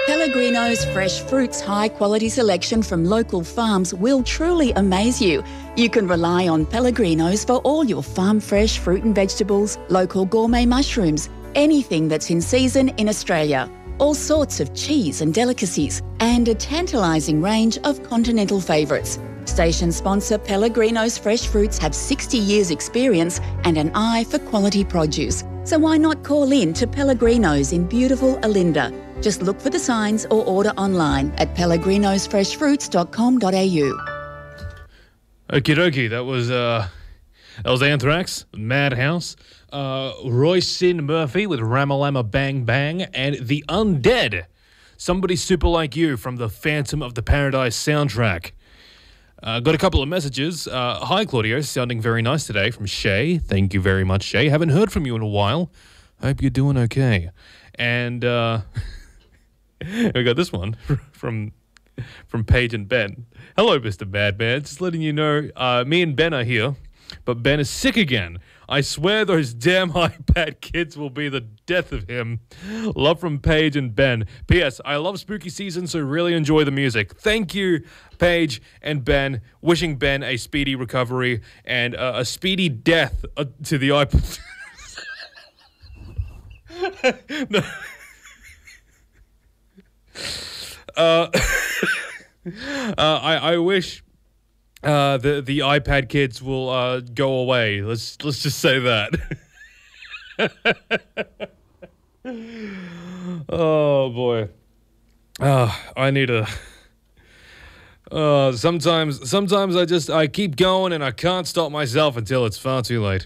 Pellegrino's fresh fruits high-quality selection from local farms will truly amaze you. You can rely on Pellegrino's for all your farm-fresh fruit and vegetables, local gourmet mushrooms, anything that's in season in Australia, all sorts of cheese and delicacies, and a tantalising range of continental favourites. Station sponsor Pellegrino's Fresh Fruits have 60 years' experience and an eye for quality produce. So why not call in to Pellegrino's in beautiful Olinda? Just look for the signs or order online at pellegrinosfreshfruits.com.au. Okie dokie, that was Anthrax, Madhouse, Roisin Murphy with Ramalama Bang Bang, and The Undead, Somebody Super Like You from the Phantom of the Paradise soundtrack. Got a couple of messages. Hi, Claudio, sounding very nice today from Shay. Thank you very much, Shay. Haven't heard from you in a while. Hope you're doing okay. And we got this one from Paige and Ben. Hello, Mr. Madman. Just letting you know, me and Ben are here, but Ben is sick again. I swear those damn iPad kids will be the death of him. Love from Paige and Ben. P.S. I love spooky season, so really enjoy the music. Thank you, Paige and Ben. Wishing Ben a speedy recovery and a speedy death to the iPad. No. I wish the iPad kids will go away. Let's just say that. Oh boy. I need a. Sometimes I keep going and I can't stop myself until it's far too late.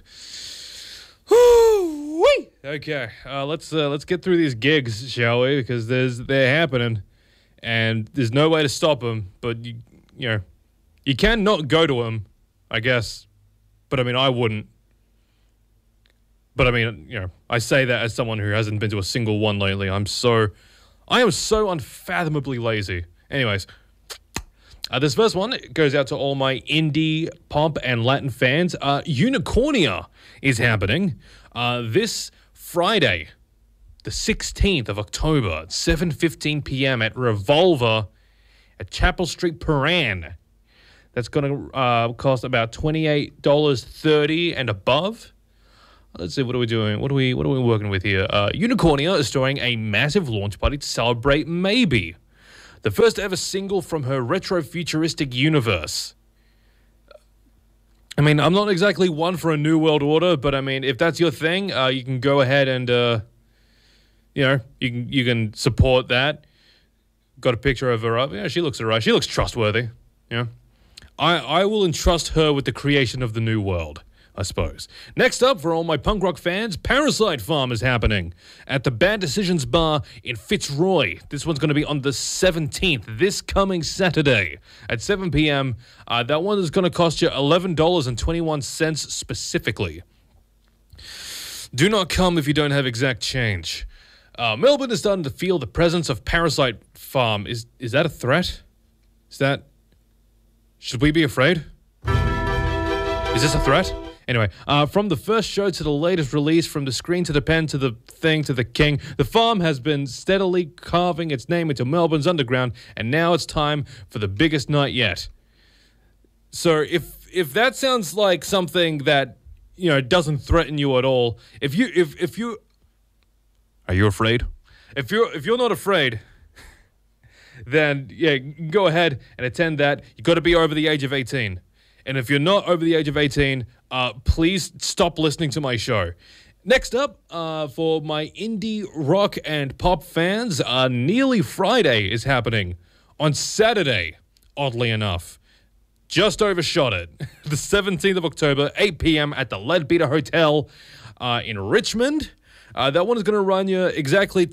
Woo-wee! Okay, let's get through these gigs, shall we? Because they're happening, and there's no way to stop them. But you can not go to them, I guess. But I mean, I wouldn't. But I mean, I say that as someone who hasn't been to a single one lately. I am so unfathomably lazy. Anyways, this first one goes out to all my indie, pop, and Latin fans. Unicornia is happening this Friday, the 16th of October, at 7:15 p.m. at Revolver at Chapel Street, Paran. That's going to cost about $28.30 and above. Let's see, what are we doing? What are we working with here? Unicornia is throwing a massive launch party to celebrate Maybe, the first ever single from her retro-futuristic universe. I mean, I'm not exactly one for a New World Order, but I mean, if that's your thing, you can go ahead and, you can support that. Got a picture of her up. Yeah, she looks alright. She looks trustworthy. Yeah, I will entrust her with the creation of the new world, I suppose. Next up, for all my punk rock fans, Parasite Farm is happening at the Bad Decisions Bar in Fitzroy. This one's going to be on the 17th, this coming Saturday at 7 p.m. That one is going to cost you $11.21 specifically. Do not come if you don't have exact change. Melbourne is starting to feel the presence of Parasite Farm. Is that a threat? Should we be afraid? Is this a threat? Anyway, from the first show to the latest release, from the screen to the pen to the thing to the king, the farm has been steadily carving its name into Melbourne's underground, and now it's time for the biggest night yet. So if that sounds like something that doesn't threaten you at all, if you are you afraid? If you're not afraid, then yeah, go ahead and attend that. You got to be over the age of 18. And if you're not over the age of 18, please stop listening to my show. Next up, for my indie rock and pop fans, Nearly Friday is happening on Saturday, oddly enough. Just overshot it. The 17th of October, 8 p.m. at the Leadbeater Hotel in Richmond. That one is going to run you exactly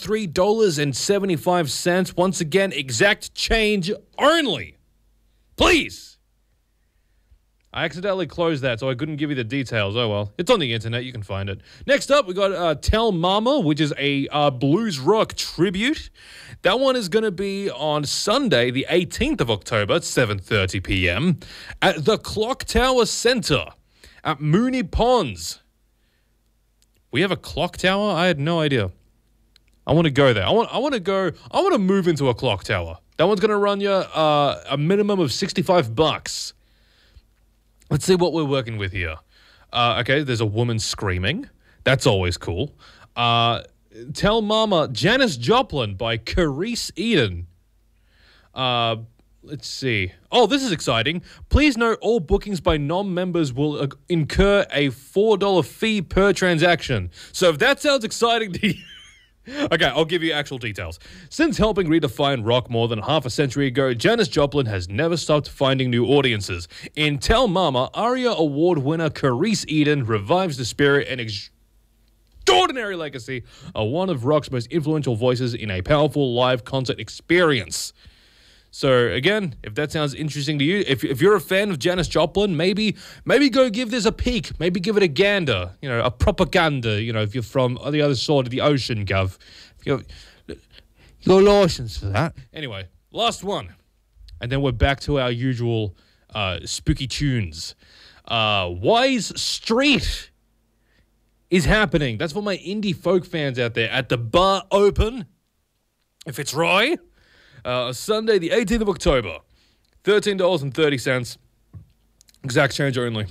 $23.75. Once again, exact change only. Please. I accidentally closed that, so I couldn't give you the details. Oh, well. It's on the internet. You can find it. Next up, we got Tell Mama, which is a blues rock tribute. That one is going to be on Sunday, the 18th of October at 7:30 p.m. at the Clock Tower Centre at Moonee Ponds. We have a clock tower? I had no idea. I want to go there. I want to move into a clock tower. That one's going to run you a minimum of $65. Let's see what we're working with here. Okay, there's a woman screaming. That's always cool. Tell Mama, Janis Joplin by Carice Eden. Let's see. Oh, this is exciting. Please note all bookings by non-members will incur a $4 fee per transaction. So if that sounds exciting to you... Okay, I'll give you actual details. Since helping redefine rock more than half a century ago, Janis Joplin has never stopped finding new audiences. In Tell Mama, ARIA Award winner Carice Eden revives the spirit and extraordinary legacy of one of rock's most influential voices in a powerful live concert experience. So again, if that sounds interesting to you, if you're a fan of Janis Joplin, maybe go give this a peek. Maybe give it a gander. You know, a propaganda. You know, if you're from the other side of the ocean, Gov. Your license for that. Anyway, last one, and then we're back to our usual spooky tunes. Wise Street is happening. That's for my indie folk fans out there at the Bar Open. If it's Roy. Sunday, the 18th of October, $13.30, exact change only.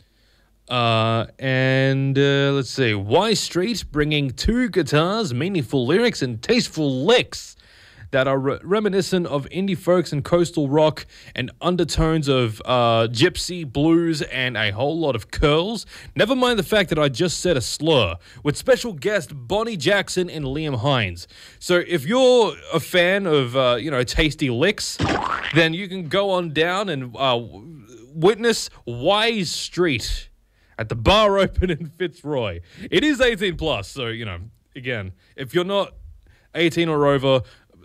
Let's see, Wise Street bringing 2 guitars, meaningful lyrics, and tasteful licks that are reminiscent of indie folks and coastal rock and undertones of gypsy, blues, and a whole lot of curls. Never mind the fact that I just said a slur, with special guest Bonnie Jackson and Liam Hines. So if you're a fan of, tasty licks, then you can go on down and witness Wise Street at the Bar Open in Fitzroy. It is 18 plus, so, again, if you're not 18 or over...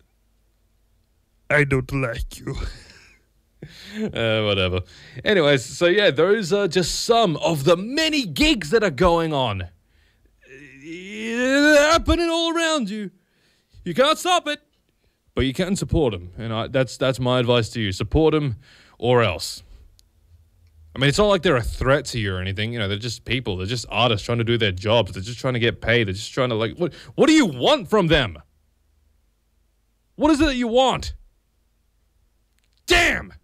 I don't like you. Whatever. Anyways, so yeah, those are just some of the many gigs that are going on. They're happening all around you. You can't stop it, but you can support them. And that's my advice to you. Support them or else. I mean, it's not like they're a threat to you or anything. They're just people. They're just artists trying to do their jobs. They're just trying to get paid. They're just trying to, what do you want from them? What is it that you want? Damn!